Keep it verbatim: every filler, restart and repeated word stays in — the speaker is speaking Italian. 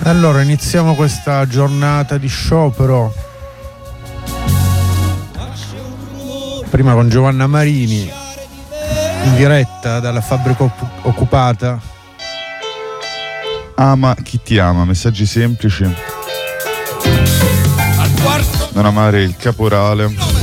Allora iniziamo questa giornata di sciopero prima con Giovanna Marini in diretta dalla fabbrica op- occupata. Ama chi ti ama, messaggi semplici. Non amare il caporale.